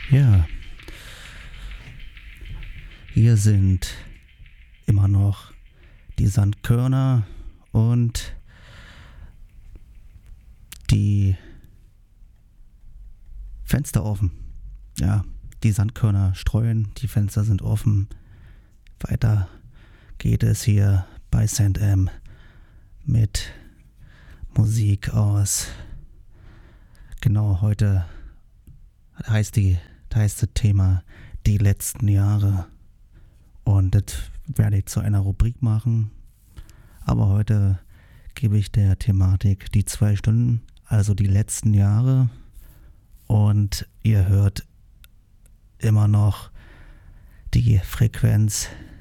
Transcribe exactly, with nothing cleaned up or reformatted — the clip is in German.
Ja, hier sind immer noch die Sandkörner und die Fenster offen. Ja, die Sandkörner streuen, die Fenster sind offen. Weiter geht es hier bei Saint M mit Musik aus. Genau, heute heißt die heißt das Thema die letzten Jahre. Und das werde ich zu einer Rubrik machen. Aber heute gebe ich der Thematik die zwei Stunden, also die letzten Jahre. Und ihr hört immer noch die Frequenz